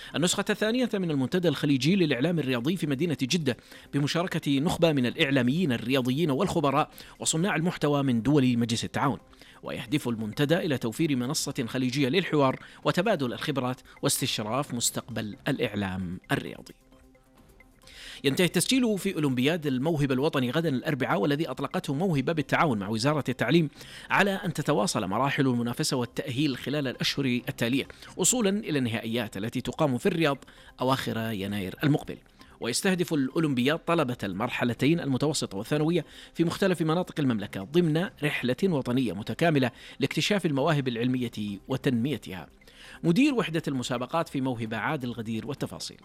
النسخة الثانية من المنتدى الخليجي للإعلام الرياضي في مدينة جدة بمشاركة نخبة من الإعلاميين الرياضيين والخبراء وصناع المحتوى من دول مجلس التعاون. ويهدف المنتدى إلى توفير منصة خليجية للحوار وتبادل الخبرات واستشراف مستقبل الإعلام الرياضي. ينتهي التسجيل في أولمبياد الموهبة الوطني غدا الأربعاء، والذي أطلقته موهبة بالتعاون مع وزارة التعليم على أن تتواصل مراحل المنافسة والتأهيل خلال الأشهر التالية وصولا إلى النهائيات التي تقام في الرياض أواخر يناير المقبل. ويستهدف الأولمبياد طلبة المرحلتين المتوسطة والثانوية في مختلف مناطق المملكة ضمن رحلة وطنية متكاملة لاكتشاف المواهب العلمية وتنميتها. مدير وحدة المسابقات في موهبة عادل غدير والتفاصيل.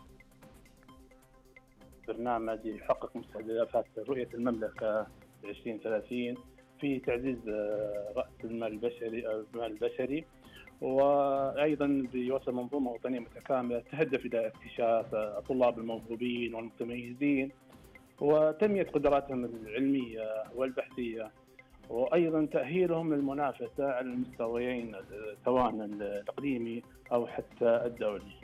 برنامج يحقق مستهدفات رؤية المملكة 2030 في تعزيز رأس المال البشري وأيضا بيوصل منظومة وطنية متكاملة تهدف إلى اكتشاف الطلاب الموهوبين والمتميزين وتنمية قدراتهم العلمية والبحثية، وأيضا تأهيلهم للمنافسة على المستويين سواء الإقليمي أو حتى الدولي.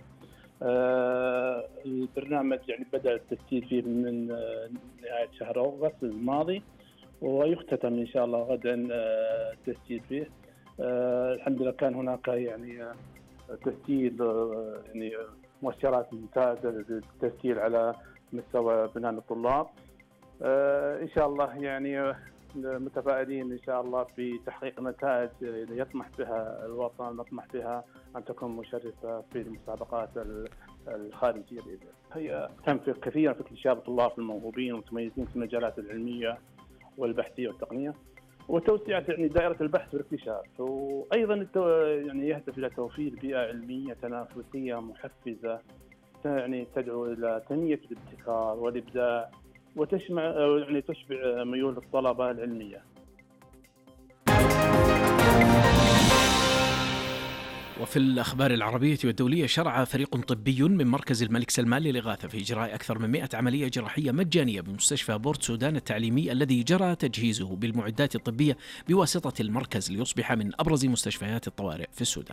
البرنامج يعني بدأ التسجيل فيه من نهاية شهر أغسطس الماضي ويختتم إن شاء الله غدا التسجيل فيه. الحمد لله كان هناك يعني تسجيل يعني مؤشرات ممتازة للتسجيل على مستوى بناء الطلاب. إن شاء الله يعني متفائلين إن شاء الله بتحقيق نتائج يطمح بها الوطن، نطمح بها أن تكون مشرفة في المسابقات الخارجية. هي تنفق كثيرا في اكتشاف الطلاب الموهوبين والمتميزين في المجالات العلمية والبحثية والتقنية وتوسيع يعني دائرة البحث والاكتشاف، وأيضا يعني يهدف إلى توفير بيئة علمية تنافسية محفزة يعني تدعو إلى تنمية الابتكار والإبداع تشبع ميول الطلبة العلمية. وفي الأخبار العربية والدولية، شرع فريق طبي من مركز الملك سلمان للإغاثة في إجراء أكثر من 100 عملية جراحية مجانية بمستشفى بورت سودان التعليمي الذي جرى تجهيزه بالمعدات الطبية بواسطة المركز ليصبح من أبرز مستشفيات الطوارئ في السودان.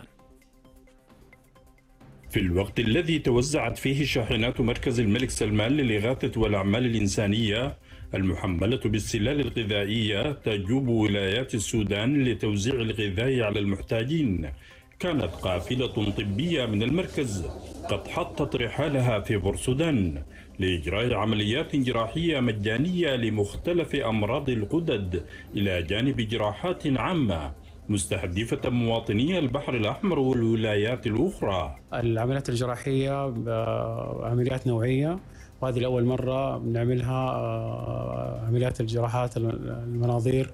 في الوقت الذي توزعت فيه شاحنات مركز الملك سلمان للإغاثة والأعمال الإنسانية المحملة بالسلال الغذائية تجوب ولايات السودان لتوزيع الغذاء على المحتاجين، كانت قافلة طبية من المركز قد حطت رحالها في بورسودان لإجراء عمليات جراحية مجانية لمختلف أمراض الغدد إلى جانب جراحات عامة مستهدفة مواطني البحر الأحمر والولايات الأخرى. العمليات الجراحية عمليات نوعية، وهذه لأول مرة بنعملها عمليات الجراحات المناظير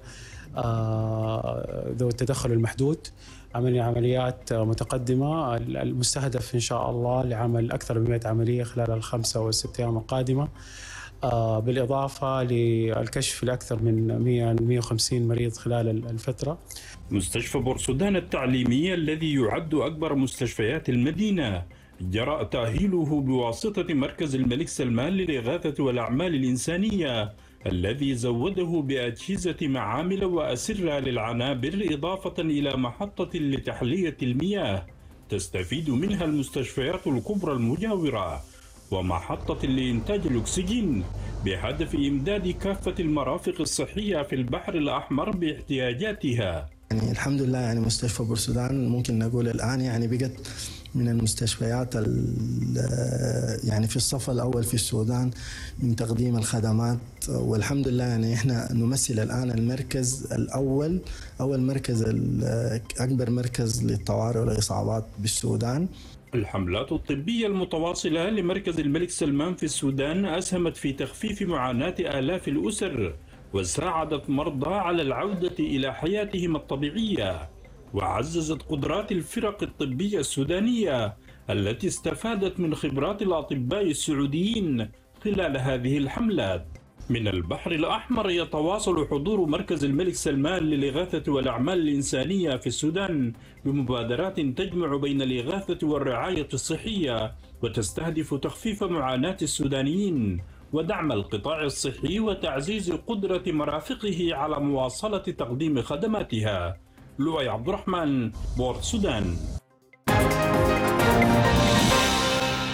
ذو التدخل المحدود. عمليات متقدمة، المستهدف إن شاء الله لعمل أكثر من 100 عملية خلال ال5 و6 أيام القادمة، بالإضافة للكشف لأكثر من 150 مريض خلال الفترة. مستشفى بورسودان التعليمي الذي يعد أكبر مستشفيات المدينة جرى تأهيله بواسطة مركز الملك سلمان للإغاثة والأعمال الإنسانية الذي زوده بأجهزة معامل وأسرة للعنابر إضافة إلى محطة لتحلية المياه تستفيد منها المستشفيات الكبرى المجاورة ومحطة لإنتاج الأكسجين بهدف إمداد كافة المرافق الصحية في البحر الأحمر باحتياجاتها. يعني الحمد لله يعني مستشفى بورسودان ممكن نقول الآن يعني بقت من المستشفيات يعني في الصف الأول في السودان من تقديم الخدمات، والحمد لله يعني إحنا نمثل الآن المركز الأول، أول مركز أكبر مركز للطوارئ والإصابات بالسودان. الحملات الطبية المتواصلة لمركز الملك سلمان في السودان أسهمت في تخفيف معاناة آلاف الأسر وساعدت مرضى على العودة إلى حياتهم الطبيعية، وعززت قدرات الفرق الطبية السودانية التي استفادت من خبرات الأطباء السعوديين خلال هذه الحملات. من البحر الأحمر يتواصل حضور مركز الملك سلمان للإغاثة والأعمال الإنسانية في السودان بمبادرات تجمع بين الإغاثة والرعاية الصحية وتستهدف تخفيف معاناة السودانيين ودعم القطاع الصحي وتعزيز قدرة مرافقه على مواصلة تقديم خدماتها. لؤي عبد الرحمن، بورت سودان.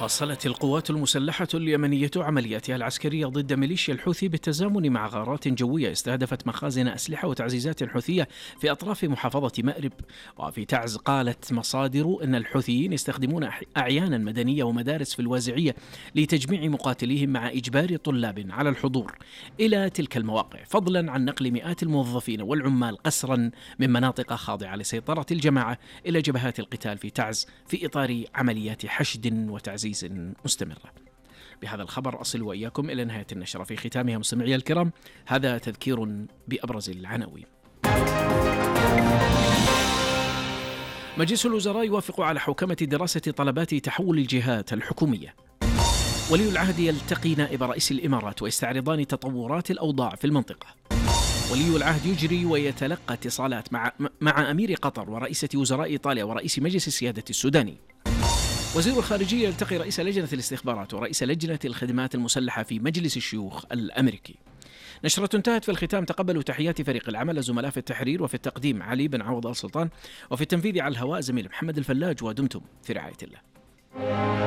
واصلت القوات المسلحة اليمنية عملياتها العسكرية ضد ميليشيا الحوثي بالتزامن مع غارات جوية استهدفت مخازن أسلحة وتعزيزات حوثية في أطراف محافظة مأرب. وفي تعز قالت مصادر أن الحوثيين يستخدمون أعيانا مدنية ومدارس في الوازعية لتجميع مقاتليهم مع إجبار طلاب على الحضور إلى تلك المواقع، فضلا عن نقل مئات الموظفين والعمال قسرا من مناطق خاضعة لسيطرة الجماعة إلى جبهات القتال في تعز في إطار عمليات حشد وتعزيز مستمرة. بهذا الخبر أصل وإياكم إلى نهاية النشرة. في ختامها مستمعي الكرام هذا تذكير بأبرز العناوين. مجلس الوزراء يوافق على حوكمة دراسة طلبات تحول الجهات الحكومية. ولي العهد يلتقي نائب رئيس الإمارات ويستعرضان تطورات الأوضاع في المنطقة. ولي العهد يجري ويتلقى اتصالات مع أمير قطر ورئيسة وزراء إيطاليا ورئيس مجلس السيادة السوداني. وزير الخارجية يلتقي رئيس لجنة الاستخبارات ورئيس لجنة الخدمات المسلحة في مجلس الشيوخ الأمريكي. نشرة انتهت. في الختام تقبلوا تحيات فريق العمل الزملاء في التحرير وفي التقديم علي بن عوض آل سلطان، وفي التنفيذ على الهواء زميل محمد الفلاج، ودمتم في رعاية الله.